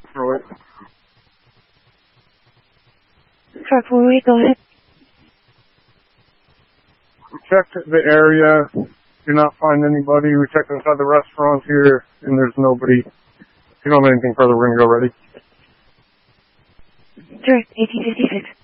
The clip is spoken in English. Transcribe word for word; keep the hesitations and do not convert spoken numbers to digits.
Detroit. Truck four eight, go ahead. We checked the area, do not find anybody. We checked inside the restaurant here, and there's nobody. If you don't have anything further, we're going to go ready. Direct eighteen fifty-six.